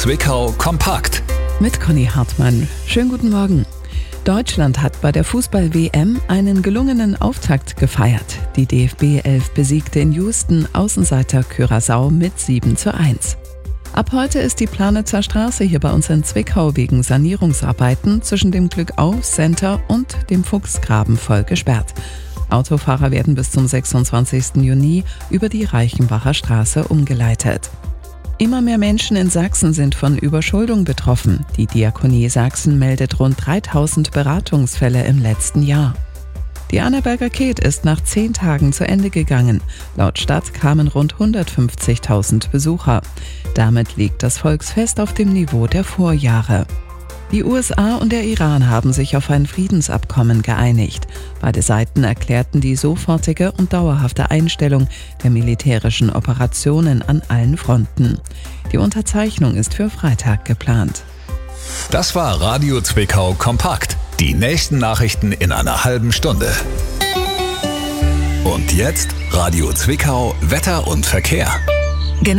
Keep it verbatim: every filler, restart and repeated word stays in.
Zwickau kompakt. Mit Conny Hartmann. Schönen guten Morgen. Deutschland hat bei der Fußball-W M einen gelungenen Auftakt gefeiert. Die D F B elf besiegte in Houston Außenseiter Curaçao mit sieben zu eins. Ab heute ist die Planitzer Straße hier bei uns in Zwickau wegen Sanierungsarbeiten zwischen dem Glückauf-Center und dem Fuchsgraben voll gesperrt. Autofahrer werden bis zum sechsundzwanzigsten Juni über die Reichenbacher Straße umgeleitet. Immer mehr Menschen in Sachsen sind von Überschuldung betroffen. Die Diakonie Sachsen meldet rund dreitausend Beratungsfälle im letzten Jahr. Die Annaberger Keth ist nach zehn Tagen zu Ende gegangen. Laut Stadt kamen rund hundertfünfzigtausend Besucher. Damit liegt das Volksfest auf dem Niveau der Vorjahre. Die U S A und der Iran haben sich auf ein Friedensabkommen geeinigt. Beide Seiten erklärten die sofortige und dauerhafte Einstellung der militärischen Operationen an allen Fronten. Die Unterzeichnung ist für Freitag geplant. Das war Radio Zwickau kompakt. Die nächsten Nachrichten in einer halben Stunde. Und jetzt Radio Zwickau Wetter und Verkehr.